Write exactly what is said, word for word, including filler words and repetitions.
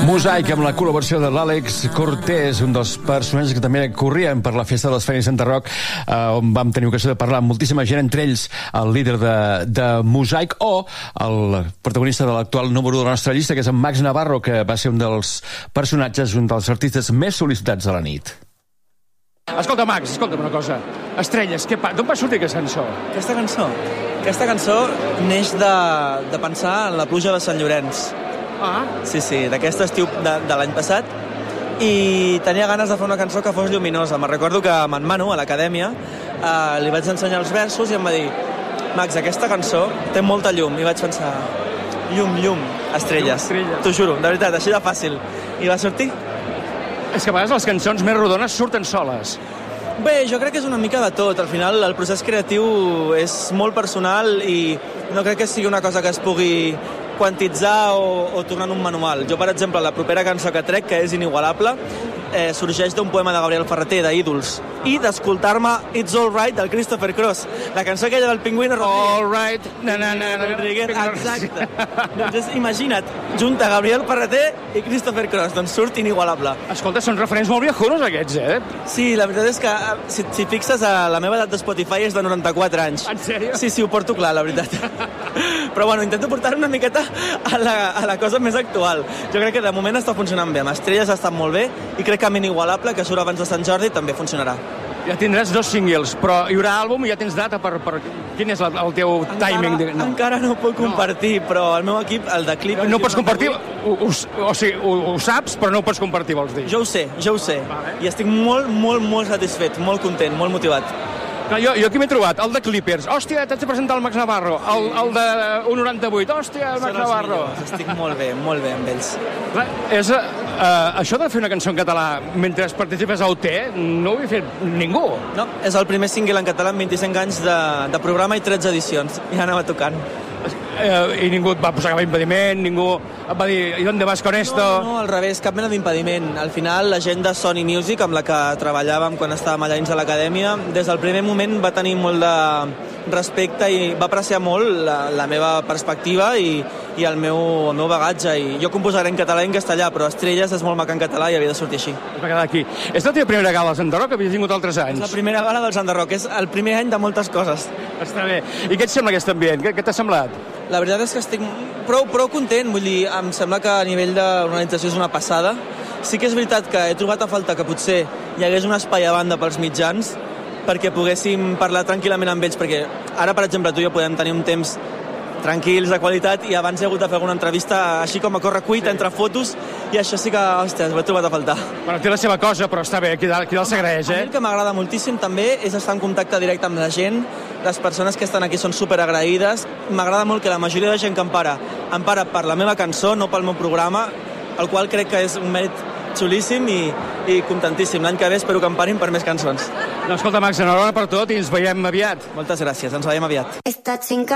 Mosaic, amb la col·laboració de l'Àlex Cortés, un dels personatges que també corrien per la festa de les Feines Santa Roc, eh, on vam tenir ocasió de parlar amb moltíssima gent, entre ells el líder de, de Mosaic, o el protagonista de l'actual número de la nostra llista, que és en Max Navarro, que va ser un dels personatges, un dels artistes més sol·licitats de la nit. Escolta, Max, escolta'm una cosa. Estrelles, què pa... d'on va sortir aquesta cançó? Aquesta cançó? Aquesta cançó neix de, de pensar en la pluja de Sant Llorenç. Ah. Sí, sí, d'aquest estiu de, de l'any passat, i tenia ganes de fer una cançó que fos lluminosa. Me'n recordo que amb en Manu, a l'acadèmia, eh, li vaig ensenyar els versos i em va dir: Max, aquesta cançó té molta llum. I vaig pensar: llum, llum, estrelles. T'ho juro, de veritat, així de fàcil. I va sortir. És que a vegades les cançons més rodones surten soles. Bé, jo crec que és una mica de tot. Al final, el procés creatiu és molt personal i no crec que sigui una cosa que es pugui quantitzar o, o tornar en un manual. Jo, per exemple, la propera cançó que trec, que és inigualable, eh, sorgeix d'un poema de Gabriel Ferreter, d'Ídols, i d'escoltar-me It's All Right, del Christopher Cross, la cançó aquella del Pingüino Rodríguez. All right, na, na, na, na, Rodríguez, exacte. Doncs imagina't, junta Gabriel Ferreter i Christopher Cross, doncs surt inigualable. Escolta, són referents molt viejunos aquests, eh? Sí, la veritat és que, si, si fixes, a la meva edat de Spotify és de noranta-quatre anys. En sèrio? Sí, sí, ho porto clar, la veritat. Però bueno, intento portar una miqueta a la, a la cosa més actual. Jo crec que de moment està funcionant bé. Amb Estrelles ha estat molt bé i crec que amb Inigualable, que surt abans de Sant Jordi, també funcionarà. Ja tindràs dos singles, però hi haurà àlbum i ja tens data per... per... Quin és el, el teu encara, timing? De... No. Encara no ho puc compartir, no. Però el meu equip, el de Clip... No, no pots compartir? Ho, ho, o sigui, ho, ho saps, però no ho pots compartir, vols dir? Jo ho sé, jo ho sé. Vale. I estic molt, molt, molt satisfet, molt content, molt motivat. Clar, jo, jo aquí m'he trobat, el de Clippers. Hòstia, t'haig de presentar el Max Navarro. Sí. El, el de un noranta-vuit. Hòstia, el Max Navarro. Estic molt bé, molt bé amb ells. Clar, és, uh, això de fer una cançó en català mentre participes a O T, no ho havia fet ningú. No, és el primer single en català en vint-i-cinc anys de, de programa i tretze edicions. Ja anava tocant. Eh, I ningú et va posar cap impediment, ningú et va dir, i on vas con esto? No, no, al revés, cap mena d'impediment. Al final, la gent de Sony Music, amb la que treballàvem quan estàvem allà dins de l'acadèmia, des del primer moment va tenir molt de respecte i va apreciar molt la, la meva perspectiva i, i el, meu, el meu bagatge. I jo composaré en català i en castellà, però Estrelles és molt maca en català i havia de sortir així. Va quedar aquí. És la teva primera gala al Santa Roc, que havies vingut altres anys? És la primera gala del Santa Roc, és el primer any de moltes coses. Està bé. I què et sembla aquest ambient? Què, què t'ha semblat? La veritat és que estic prou, prou content, vull dir, em sembla que a nivell d'organització és una passada. Sí que és veritat que he trobat a falta que potser hi hagués un espai a banda pels mitjans perquè poguéssim parlar tranquil·lament amb ells, perquè ara, per exemple, tu i jo podem tenir un temps tranquils, de qualitat, i abans he hagut de fer alguna entrevista així com a correcuita, sí, entre fotos, i això sí que, hòstia, ho he trobat a faltar. Bueno, té la seva cosa, però està bé, aquí dalt, aquí dalt s'agraeix, eh? A mi el que m'agrada moltíssim també és estar en contacte directe amb la gent. Les persones que estan aquí són superagraïdes. M'agrada molt que la majoria de gent que em para, em para per la meva cançó, no pel meu programa, el qual crec que és un mèrit xulíssim i, i contentíssim. L'any que ve espero que em parin per més cançons. No, escolta, Max, enhorabona per tot i ens veiem aviat. Moltes gràcies, ens veiem aviat.